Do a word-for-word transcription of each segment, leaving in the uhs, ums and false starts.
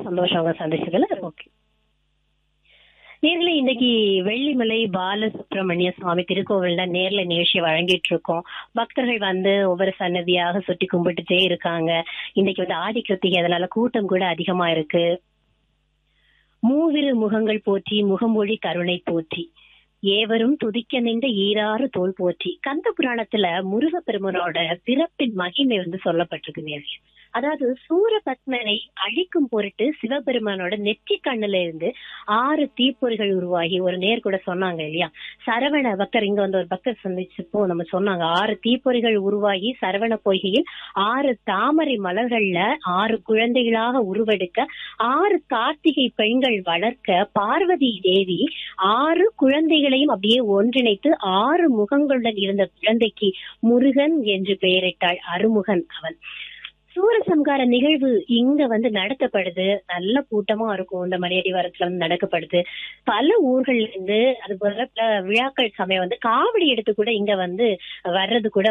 சந்தோஷம் அவங்க சந்திச்சதுல. ஓகே நேர்ல இன்னைக்கு வெள்ளிமலை பாலசுப்ரமணிய சுவாமி திருக்கோவில்ல நேர்ல நிகழ்ச்சி வழங்கிட்டு இருக்கோம். பக்தர்கள் வந்து ஒவ்வொரு சன்னதியாக சுற்றி கும்பிட்டுட்டே இருக்காங்க. இன்னைக்கு வந்து ஆடி கிருத்திகை, அதனால கூட்டம் கூட அதிகமா இருக்கு. மூவிரு முகங்கள் போற்றி, முகமொழி கருணை போற்றி, ஏவரும் துதிக்க நின்ற ஈராறு தோல் போற்றி. கந்த புராணத்துல முருகப்பெருமனோட பிறப்பின் மகிமை வந்து சொல்லப்பட்டிருக்கு நேர்களே. அதாவது சூரபத்மனை அழிக்கும் பொருட்டு சிவபெருமானோட நெற்றி கண்ணுல இருந்து ஆறு தீப்பொறிகள் உருவாகி, ஒரு நேர் கூட சொன்னாங்க இல்லையா, சரவண பக்தர் இங்க வந்து ஒரு பக்தர் சந்திச்சப்போ நம்ம சொன்னாங்க, ஆறு தீப்பொறிகள் உருவாகி சரவண பொய்கையில் ஆறு தாமரை மலர்கள்ல ஆறு குழந்தைகளாக உருவெடுக்க, ஆறு கார்த்திகை பெண்கள் வளர்க்க, பார்வதி தேவி ஆறு குழந்தைகளையும் அப்படியே ஒன்றிணைத்து ஆறு முகங்களுடன் இருந்த குழந்தைக்கு முருகன் என்று பெயரிட்டாள். அருமுகன் அவன். சூரசம்கார நிகழ்வு இங்க வந்து நடத்தப்படுது. நல்ல கூட்டமா இருக்கும். இந்த மலையடிவாரத்துல வந்து நடக்கப்படுது. பல ஊர்கள்ல இருந்து அது போல விழாக்கள் சமயம் வந்து காவடி எடுத்து கூட இங்க வந்து வர்றது கூட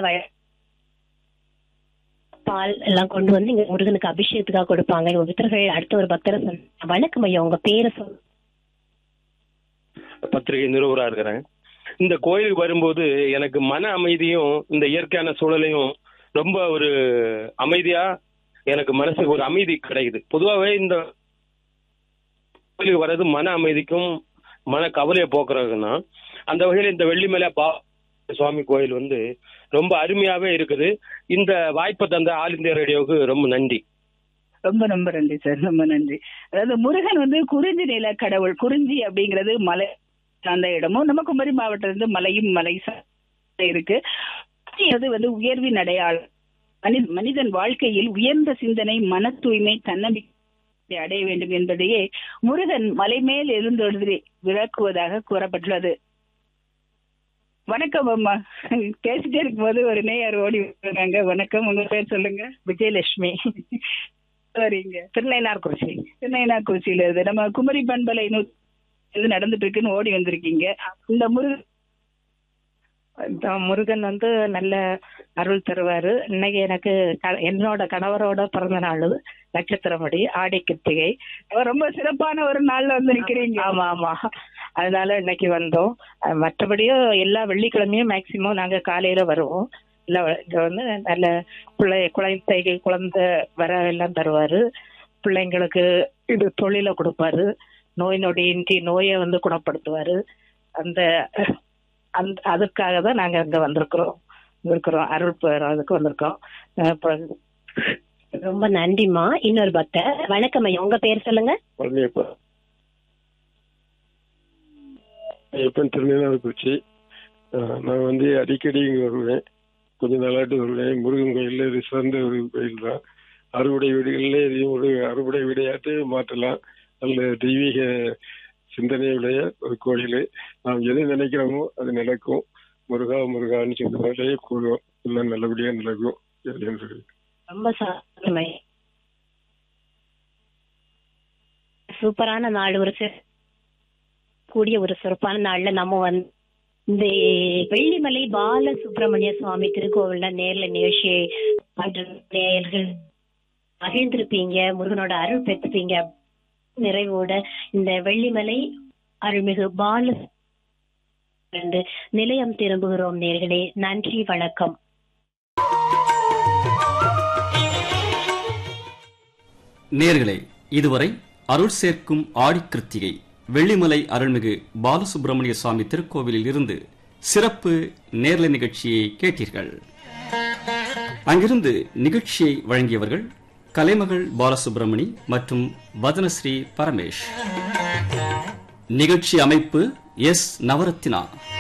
பால் எல்லாம் கொண்டு வந்து இங்க முருகனுக்கு அபிஷேகத்துக்காக கொடுப்பாங்க. பக்தர்கள் அடுத்த ஒரு பக்தரை சொன்ன, வணக்கம் ஐயா, உங்க பேரை சொல். பத்திரிகை நிருபரா இருக்கிறேன். இந்த கோயிலுக்கு வரும்போது எனக்கு மன அமைதியும் இந்த இயற்கையான சூழலையும் ரொம்ப ஒரு அமைதியா எனக்கு மனசுக்கு ஒரு அமைதி கிடைக்குது. பொதுவாகவே இந்த கோயிலுக்கு வர்றது மன அமைதிக்கும் மன கவலையை போக்குறதுன்னா, அந்த வகையில் இந்த வெள்ளிமலை பா சுவாமி கோயில் வந்து ரொம்ப அருமையாவே இருக்குது. இந்த வாய்ப்பை தந்த ஆல் இந்தியா ரேடியோவுக்கு ரொம்ப நன்றி. ரொம்ப ரொம்ப நன்றி சார், ரொம்ப நன்றி. அதாவது முருகன் வந்து குறிஞ்சி நில கடவுள். குறிஞ்சி அப்படிங்கிறது மலை சார்ந்த இடமும், நம்ம குமரி மாவட்டம் இருந்து மலையும் மலை இருக்கு. அது வந்து உயர்வின் அடையாளம். மனிதன் வாழ்க்கையில் உயர்ந்த சிந்தனை, மன தூய்மை, தன்னம்பிக்கை அடைய வேண்டும் என்பதையே முருகன் மலை மேல் எழுந்தொழுது விளக்குவதாக கூறப்பட்டுள்ளது. வணக்கம் அம்மா. பேசிட்டே இருக்கும் போது ஒரு நேயர் ஓடி வராங்க. வணக்கம், உங்க பேர் சொல்லுங்க. விஜயலட்சுமி. சரிங்க. திருநெய்னார்குறிச்சி. திருநெய்னார்குறிச்சியில இருந்து நம்ம குமரி பண்பலை நூத்தி நடந்துட்டு இருக்குன்னு ஓடி வந்திருக்கீங்க. இந்த முருகன் முருகன் வந்து நல்ல அருள் தருவாரு. இன்னைக்கு எனக்கு என்னோட கணவரோட பிறந்த நாள், நட்சத்திரப்படி ஆடி கிருத்திகை. ரொம்ப சிறப்பான ஒரு நாள்ல வந்து நிக்கிறீங்க. ஆமா ஆமா, அதனால இன்னைக்கு வந்தோம். மற்றபடியும் எல்லா வெள்ளிக்கிழமையும் மேக்சிமம் நாங்க காலையில வருவோம். இல்ல இங்க வந்து நல்ல பிள்ளை குழந்தைகள் குழந்தை வர எல்லாம் தருவாரு. பிள்ளைங்களுக்கு இது தொழிலை கொடுப்பாரு. நோய் நொடியின்றி நோயை வந்து குணப்படுத்துவாரு. அந்த அந்த அதுக்காக தான் நாங்க அங்க வந்திருக்கிறோம் இருக்கிறோம் அருள் பெறதுக்கு வந்திருக்கோம். ரொம்ப நன்றிமா. இன்னொரு பக்தர், வணக்கம் ஐயா, உங்க பேர் சொல்லுங்க. எப்பன் திருநெல்வேலிக்குறிச்சி. நான் வந்து அடிக்கடி இங்க வருவேன், கொஞ்ச நாளாட்டு வருவேன். முருகன் கோயில்ல இது சிறந்த ஒரு கோயில் தான். அறுவடை வீடுகள்ல இதையும் ஒரு அறுவடை வீடையாட்டு மாற்றலாம். நல்ல தெய்வீக சிந்தனையுடைய ஒரு கோயில். நாம் எது நினைக்கிறோமோ அது நடக்கும். முருகா முருகான்னு சொல்றதே கூறுவோம், எல்லாம் நல்லபடியா நடக்கும். ரொம்ப சூப்பரான நாள், ஒரு கூடிய ஒரு சிறப்பான நாள்ல நம்ம வந்து இந்த வெள்ளிமலை பாலசுப்ரமணிய சுவாமி திருக்கோவில்ல நேர்ல நிகழ்ச்சியை நேயர்கள் மகிழ்ந்திருப்பீங்க, முருகனோட அருள் பெற்றுப்பீங்க நிறைவோட. இந்த வெள்ளிமலை அருள்மிகு பால நிலையம் திரும்புகிறோம் நேர்களே. நன்றி, வணக்கம். நேர்களே, இதுவரை அருள் சேர்க்கும் ஆடி கிருத்திகை வெள்ளிமலை அருள்மிகு பாலசுப்ரமணிய சுவாமி திருக்கோவிலில் இருந்து சிறப்பு நேர்ல நிகழ்ச்சியை கேட்டீர்கள். அங்கிருந்து நிகழ்ச்சியை வழங்கியவர்கள் கலைமகள் பாலசுப்ரமணி மற்றும் வதனஸ்ரீ பரமேஷ். நிகழ்ச்சி அமைப்பு எஸ் நவரத்தினா.